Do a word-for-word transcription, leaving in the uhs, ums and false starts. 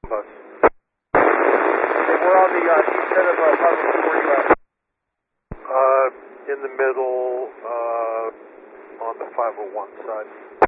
Bus. And we're on the uh, east side of uh, five oh four where you at? Uh, in the middle, uh, on the five oh one side.